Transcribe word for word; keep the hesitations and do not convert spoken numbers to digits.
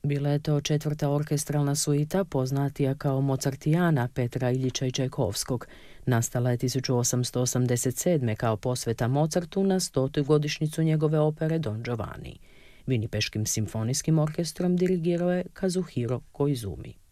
Bila je to četvrta orkestralna suita, poznatija kao Mozartiana Petra Iljiča i Čajkovskog. Nastala je tisuću osamsto osamdeset sedme kao posveta Mozartu na stotu godišnjicu njegove opere Don Giovanni. Vinipeškim simfonijskim orkestrom dirigirao je Kazuhiro Koizumi.